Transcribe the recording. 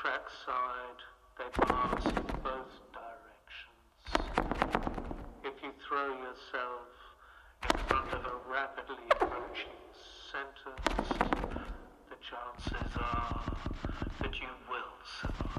trackside, they pass in both directions. If you throw yourself in front of a rapidly approaching sentence, the chances are